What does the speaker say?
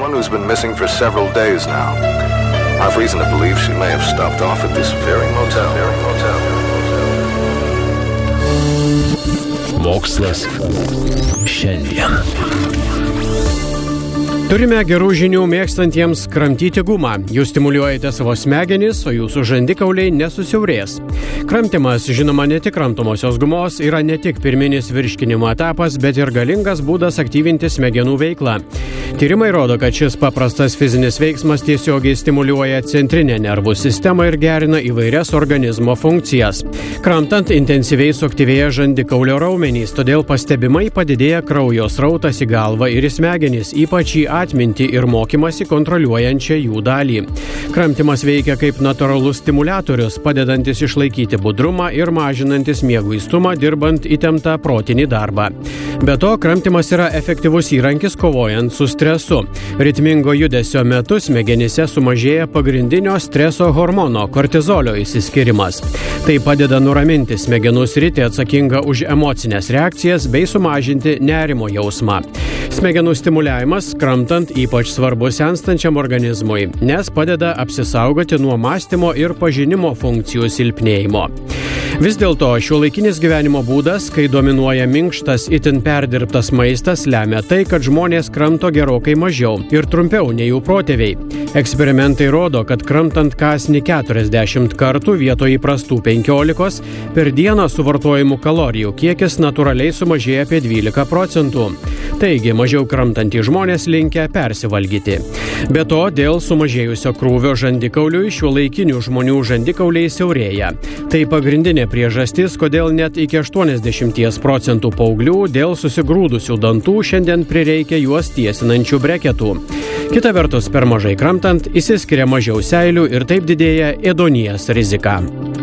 woman who's been missing for several days now. I've reason to believe she may have stopped off at this very motel. Mokslas šiandien. Turime gerų žinių mėgstantiems kramtyti gumą. Jūs stimuliuojate savo smegenis, o jūsų žandikauliai nesusiaurės. Kramtymas, žinoma, ne tik kramtomosios gumos, yra ne tik pirminis virškinimo etapas, bet ir galingas būdas aktyvinti smegenų veiklą. Tyrimai rodo, kad šis paprastas fizinis veiksmas tiesiogiai stimuliuoja centrinę nervų sistemą ir gerina įvairias organizmo funkcijas. Kramtant intensyviai suaktyvėja žandikaulio raumenys, todėl pastebimai padidėja kraujo srautas į galvą ir į smegenis, ypač į atmintį ir mokymasi kontroliuojančią jų dalį. Kramtymas veikia kaip natūralus stimuliatorius, padedantis išlaikyti budrumą ir mažinantis mieguistumą, dirbant įtemptą protinį darbą. Be to, kramtymas yra efektyvus įrankis kovojant su stresu. Ritmingo judesio metu smegenyse sumažėja pagrindinio streso hormono kortizolio išsiskyrimas. Tai padeda nuraminti smegenų sritį atsakingą už emocinės reakcijas bei sumažinti nerimo jausmą. Smegenų stimuliavimas kramtant ypač svarbu senstančiam organizmui, nes padeda apsisaugoti nuo mąstymo ir pažinimo funkcijų silpnėjimo. Vis dėlto šiuolaikinis gyvenimo būdas, kai dominuoja minkštas, itin perdirbtas maistas, lemia tai, kad žmonės kramto gerokai mažiau ir trumpiau nei jų protėviai. Eksperimentai rodo, kad kramtant kąsnį 40 kartų vietoj įprastų 15, per dieną suvartojimų kalorijų kiekis natūraliai sumažėja apie 12%. Taigi, mažiau kramtantys žmonės linkę persivalgyti. Be to, dėl sumažėjusio krūvio žandikauliui šiuolaikinių žmonių žandikauliai siaurėja. Tai pagrindinė priežastis, kodėl net iki 80% paauglių dėl susigrūdusių dantų šiandien prireikia juos tiesinančių breketų. Kita vertus, per mažai kramtant, išsiskiria mažiau seilių ir taip didėja ėduonies rizika.